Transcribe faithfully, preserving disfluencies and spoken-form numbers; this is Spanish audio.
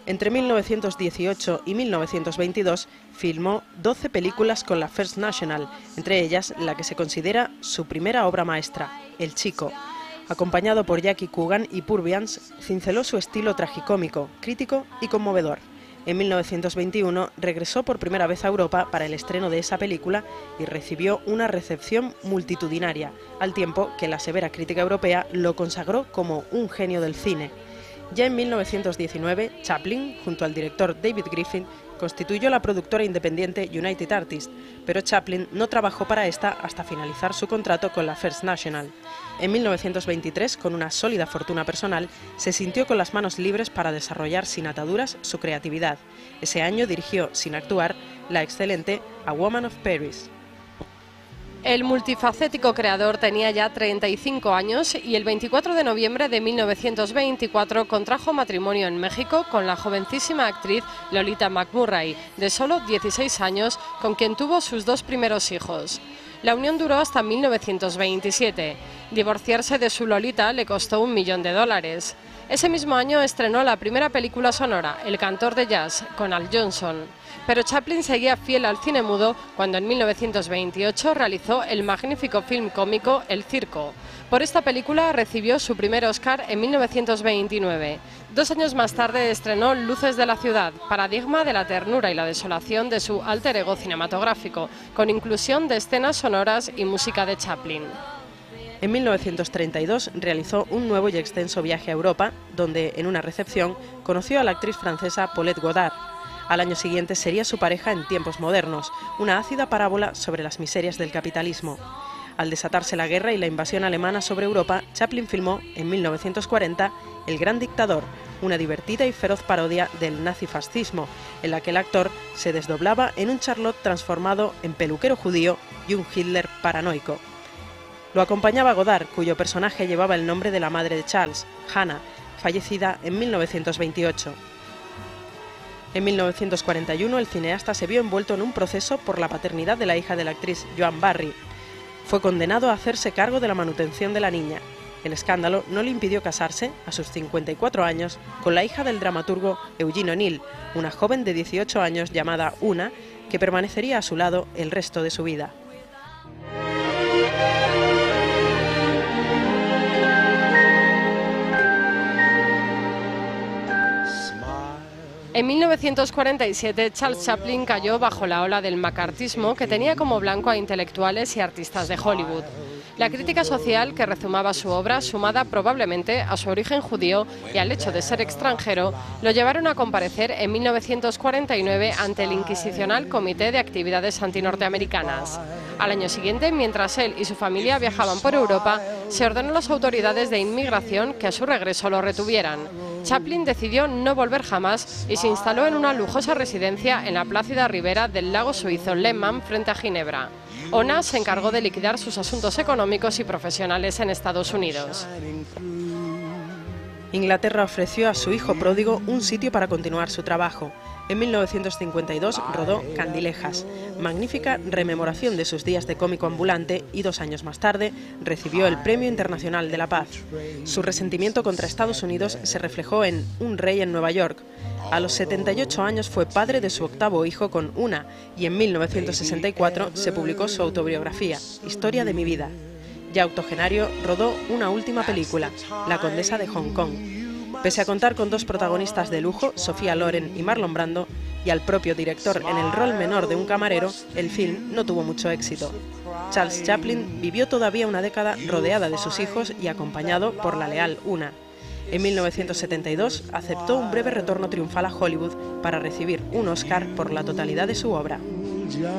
Entre mil novecientos dieciocho y mil novecientos veintidós filmó doce películas con la First National, entre ellas la que se considera su primera obra maestra, El Chico. Acompañado por Jackie Coogan y Purviance, cinceló su estilo tragicómico, crítico y conmovedor. En mil novecientos veintiuno regresó por primera vez a Europa para el estreno de esa película y recibió una recepción multitudinaria, al tiempo que la severa crítica europea lo consagró como un genio del cine. Ya en mil novecientos diecinueve, Chaplin, junto al director David Griffin, constituyó la productora independiente United Artists, pero Chaplin no trabajó para esta hasta finalizar su contrato con la First National. En mil novecientos veintitrés, con una sólida fortuna personal, se sintió con las manos libres para desarrollar sin ataduras su creatividad. Ese año dirigió, sin actuar, la excelente A Woman of Paris. El multifacético creador tenía ya treinta y cinco años y el veinticuatro de noviembre de mil novecientos veinticuatro contrajo matrimonio en México con la jovencísima actriz Lolita McMurray, de solo dieciséis años, con quien tuvo sus dos primeros hijos. La unión duró hasta mil novecientos veintisiete. Divorciarse de su Lolita le costó un millón de dólares. Ese mismo año estrenó la primera película sonora, El cantor de jazz, con Al Johnson. Pero Chaplin seguía fiel al cine mudo cuando en mil novecientos veintiocho realizó el magnífico film cómico El Circo. Por esta película recibió su primer Oscar en mil novecientos veintinueve. Dos años más tarde estrenó Luces de la ciudad, paradigma de la ternura y la desolación de su alter ego cinematográfico, con inclusión de escenas sonoras y música de Chaplin. En mil novecientos treinta y dos realizó un nuevo y extenso viaje a Europa, donde, en una recepción, conoció a la actriz francesa Paulette Goddard. Al año siguiente sería su pareja en Tiempos modernos, una ácida parábola sobre las miserias del capitalismo. Al desatarse la guerra y la invasión alemana sobre Europa, Chaplin filmó, en mil novecientos cuarenta, El gran dictador, una divertida y feroz parodia del nazifascismo, en la que el actor se desdoblaba en un Charlot transformado en peluquero judío y un Hitler paranoico. Lo acompañaba Godard, cuyo personaje llevaba el nombre de la madre de Charles, Hannah, fallecida en mil novecientos veintiocho. En mil novecientos cuarenta y uno el cineasta se vio envuelto en un proceso por la paternidad de la hija de la actriz Joan Barry. Fue condenado a hacerse cargo de la manutención de la niña. El escándalo no le impidió casarse, a sus cincuenta y cuatro años, con la hija del dramaturgo Eugene O'Neill, una joven de dieciocho años llamada Una, que permanecería a su lado el resto de su vida. En mil novecientos cuarenta y siete, Charles Chaplin cayó bajo la ola del macartismo que tenía como blanco a intelectuales y artistas de Hollywood. La crítica social que rezumaba su obra, sumada probablemente a su origen judío y al hecho de ser extranjero, lo llevaron a comparecer en mil novecientos cuarenta y nueve ante el inquisicional Comité de Actividades Antinorteamericanas. Al año siguiente, mientras él y su familia viajaban por Europa, se ordenó a las autoridades de inmigración que a su regreso lo retuvieran. Chaplin decidió no volver jamás y se instaló en una lujosa residencia en la plácida ribera del lago suizo Lehmann, frente a Ginebra. Ona se encargó de liquidar sus asuntos económicos y profesionales en Estados Unidos. Inglaterra ofreció a su hijo pródigo un sitio para continuar su trabajo. En mil novecientos cincuenta y dos rodó Candilejas, magnífica rememoración de sus días de cómico ambulante, y dos años más tarde recibió el Premio Internacional de la Paz. Su resentimiento contra Estados Unidos se reflejó en Un rey en Nueva York. A los setenta y ocho años fue padre de su octavo hijo con Una, y en mil novecientos sesenta y cuatro se publicó su autobiografía, Historia de mi vida. Ya octogenario, rodó una última película, La condesa de Hong Kong. Pese a contar con dos protagonistas de lujo, Sofía Loren y Marlon Brando, y al propio director en el rol menor de un camarero, el film no tuvo mucho éxito. Charles Chaplin vivió todavía una década rodeada de sus hijos y acompañado por la leal Una. En mil novecientos setenta y dos aceptó un breve retorno triunfal a Hollywood para recibir un Oscar por la totalidad de su obra.